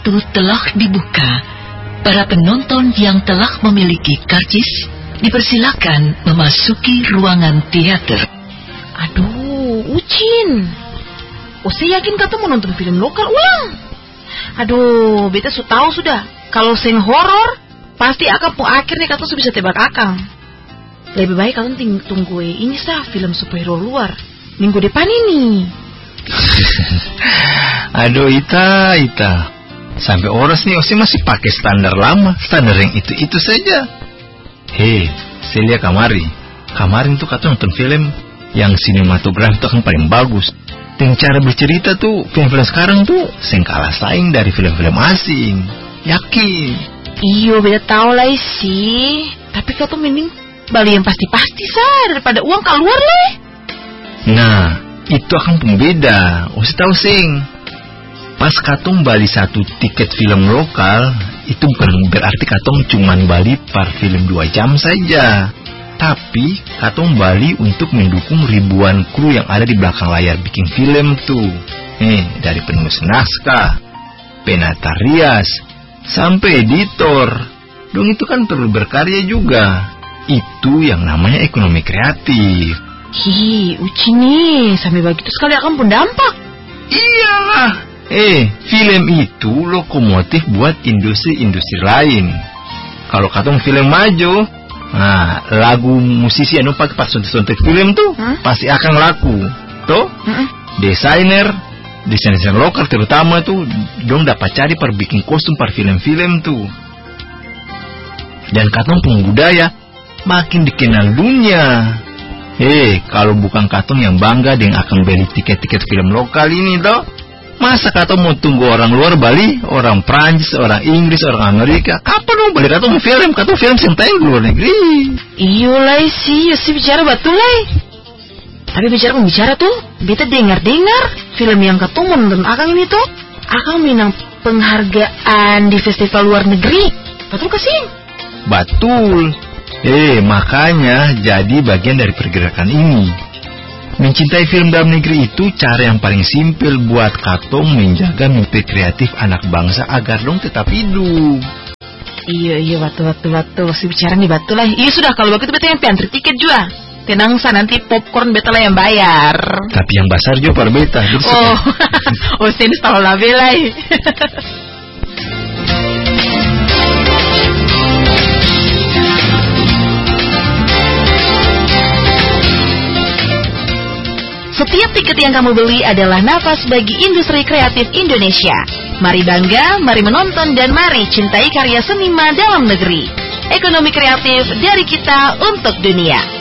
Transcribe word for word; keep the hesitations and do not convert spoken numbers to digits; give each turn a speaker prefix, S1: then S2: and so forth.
S1: Itu telah dibuka. Para penonton yang telah memiliki karcis dipersilakan memasuki ruangan teater.
S2: Aduh, Ucin. Oh, saya yakin kata mau nonton film lokal ulang. Aduh, beta sudah tahu sudah. Kalau sing horor, pasti akan pun akhirnya kata sudah bisa tebak akang. Lebih baik kalian ting- tunggu ini sah film superhero luar minggu depan ini.
S3: Aduh, Ita, Ita. Sampai oras nih Osi masih pakai standar lama, standar yang itu-itu saja. Hei, saya lihat kamari. Kemarin tuh kata nonton film yang sinematografi itu kan paling bagus. Dan cara bercerita tuh, film-film sekarang tuh seng kalah saing dari film-film asing. Yakin.
S2: Iyo, beda tahu lah sih. Tapi kau tuh mending beli yang pasti-pasti sah daripada uang keluar lah.
S3: Nah, itu akan pembeda. Osi tahu sing. Pas katong bali satu tiket film lokal, itu bukan berarti katong cuman bali per film dua jam saja. Tapi katong bali untuk mendukung ribuan kru yang ada di belakang layar bikin film tuh. Eh, dari penulis naskah, penata rias, sampai editor. Dong itu kan perlu berkarya juga. Itu yang namanya ekonomi kreatif.
S2: Hi, Uci nih, sampai begitu sekali akan pun dampak.
S3: Iyalah. Eh, film itu lokomotif buat industri-industri lain. Kalau katong film maju, nah, lagu musisi anu pakai pas sontek film tuh huh? pasti akan laku. Tuh, uh-uh. desainer, desainer lokal terutama tuh, dong dapat cari per bikin kostum per film-film tuh. Dan katong pengbudaya makin dikenal dunia. Eh, kalau bukan katong yang bangga dengan akan beli tiket-tiket film lokal ini toh. Masa kata mau tunggu orang luar Bali, orang Prancis, orang Inggris, orang Amerika? Kapan mau beli kata mau film? Kata film yang tayang di luar negeri.
S2: Iyo lah sih, ya sih bicara betul lah. Tapi bicara bicara tuh, beta dengar-dengar film yang ketemu dan akang ini tuh, akang menang penghargaan di festival luar negeri. Betul kasih?
S3: Betul. Eh, makanya jadi bagian dari pergerakan ini. Mencintai film dalam negeri itu cara yang paling simpel buat katong menjaga mimpi kreatif anak bangsa agar dong tetap hidup.
S2: Iya, iya, betul, betul, betul. Si bicara nih betul lah. Iya sudah, kalau begitu beta yang piantri tiket juga. Tenang sa, nanti popcorn beta lah yang bayar.
S3: Tapi yang besar juga per beta.
S2: Oh, oh sini tahu lah bela. Setiap tiket yang kamu beli adalah nafas bagi industri kreatif Indonesia. Mari bangga, mari menonton, dan mari cintai karya seniman dalam negeri. Ekonomi kreatif dari kita untuk dunia.